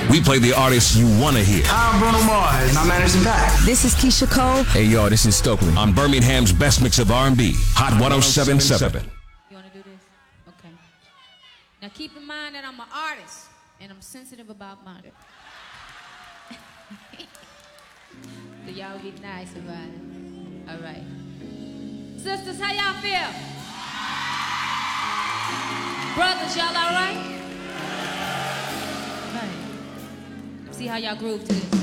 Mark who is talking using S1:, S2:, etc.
S1: We play the artists you want to hear.
S2: I'm Bruno Mars, and I'm Anderson .Paak.
S3: This is Keisha Cole.
S4: Hey, yo, this is Stokely.
S1: On Birmingham's best mix of R&B, Hot 107.7.
S5: You want to do this? Okay. Now keep in mind that I'm an artist, and I'm sensitive about murder. So y'all be nice about it. All right. Sisters, how y'all feel? Brothers, y'all all right? Right. See how y'all groove to this.